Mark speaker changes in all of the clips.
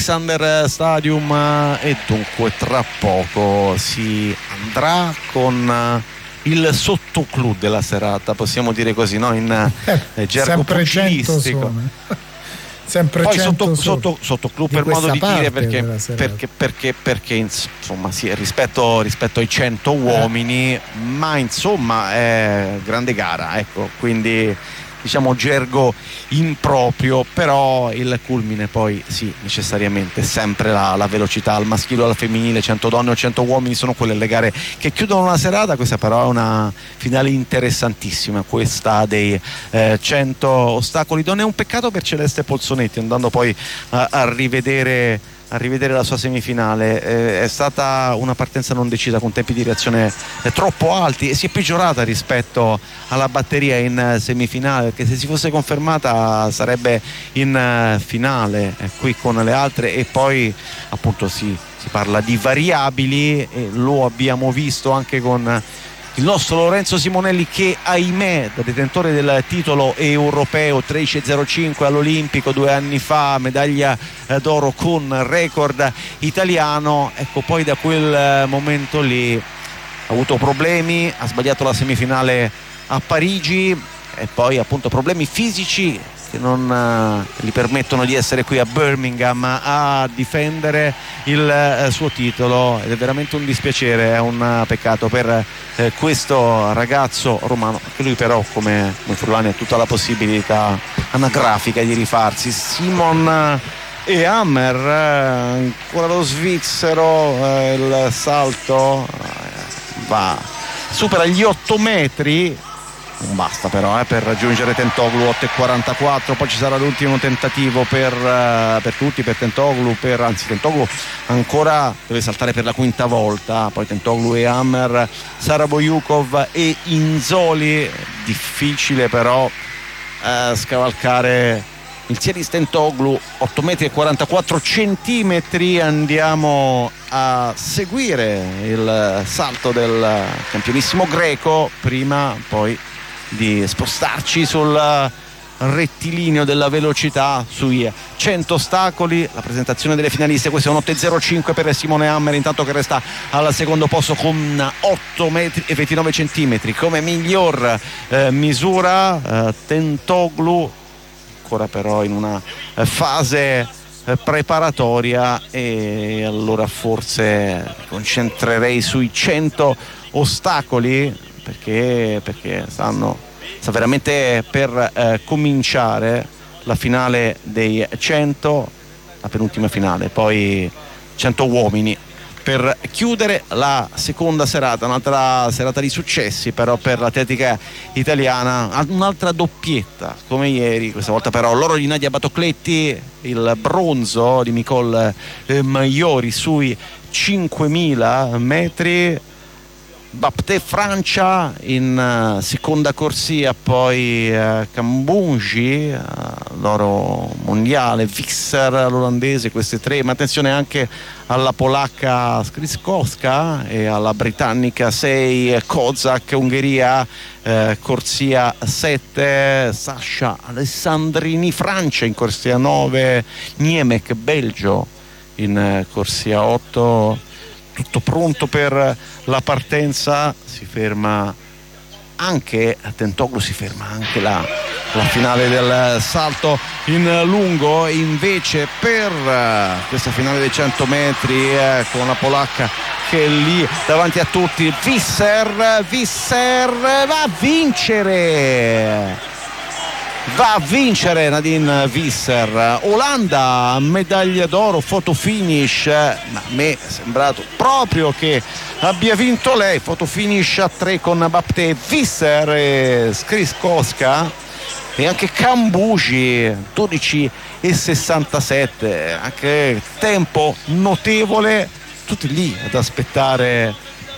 Speaker 1: Alexander Stadium, e dunque tra poco si andrà con il sottoclù della serata, possiamo dire così, no? In gergo pugilistico.
Speaker 2: Sempre
Speaker 1: poi sottoclù per modo di dire, perché insomma sì, rispetto ai 100 uomini, ma insomma è grande gara, ecco, quindi diciamo gergo improprio, però il culmine poi sì, necessariamente sempre la velocità al maschile o al femminile, 100 donne o 100 uomini sono quelle le gare che chiudono la serata. Questa però è una finale interessantissima, questa dei 100 ostacoli donne. È un peccato per Celeste Polsonetti, andando poi a rivedere la sua semifinale, è stata una partenza non decisa con tempi di reazione troppo alti, e si è peggiorata rispetto alla batteria in semifinale, perché se si fosse confermata sarebbe in finale qui con le altre. E poi appunto si parla di variabili, e lo abbiamo visto anche con il nostro Lorenzo Simonelli, che ahimè, da detentore del titolo europeo 13.05 all'Olimpico 2 anni fa, medaglia d'oro con record italiano, ecco, poi da quel momento lì ha avuto problemi, ha sbagliato la semifinale a Parigi, e poi appunto problemi fisici che non gli permettono di essere qui a Birmingham a difendere il suo titolo, ed è veramente un dispiacere, è un peccato per questo ragazzo romano, che lui però come Furlani ha tutta la possibilità anagrafica di rifarsi. Simon e Hammer, ancora lo svizzero, il salto supera gli 8 metri, non basta però per raggiungere Tentoglou, 8.44. Poi ci sarà l'ultimo tentativo per tutti, per Tentoglou, Tentoglou ancora deve saltare per la quinta volta, poi Tentoglou e Hammer, Saraboyukov e Inzoli. Difficile però scavalcare il Siris Tentoglou, 8,44 metri. Andiamo a seguire il salto del campionissimo greco, prima poi di spostarci sul rettilineo della velocità sui 100 ostacoli. La presentazione delle finaliste, questo è un 8,05 per Simone Hammer, intanto che resta al secondo posto con 8 metri e 29 centimetri come miglior misura. Tentoglou ancora però in una fase preparatoria, e allora forse concentrerei sui 100 ostacoli, perché sta veramente per cominciare la finale dei 100, la penultima finale, poi 100 uomini per chiudere la seconda serata. Un'altra serata di successi però per l'atletica italiana, un'altra doppietta come ieri, questa volta però l'oro di Nadia Batocletti, il bronzo di Nicole Maiori sui 5.000 metri. Baptiste Francia in seconda corsia, poi Kambunji l'oro mondiale, Visser l'olandese, queste tre, ma attenzione anche alla polacca Skriskowska e alla britannica 6 Kozak, Ungheria corsia 7, Sasha Alessandrini Francia in corsia 9, Niemek Belgio in corsia 8. Tutto pronto per la partenza, si ferma anche Tentoglou, si ferma anche la finale del salto in lungo. Invece per questa finale dei 100 metri con la polacca che è lì davanti a tutti, Visser va a vincere Nadine Visser. Olanda, medaglia d'oro, photo finish, ma a me è sembrato proprio che abbia vinto lei. Photo finish a 3 con Baptiste, Visser e Skriskowska, e anche Kambunji 12,67, anche tempo notevole. Tutti lì ad aspettare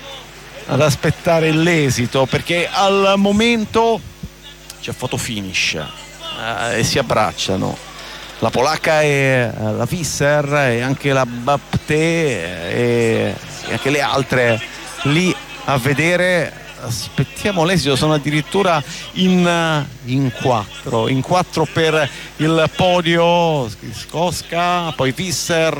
Speaker 1: l'esito, perché al momento c'è photo finish e si abbracciano la polacca e la Visser, e anche la Baptiste e anche le altre lì a vedere. Aspettiamo l'esito, sono addirittura in quattro per il podio. Skriskowska, poi Visser,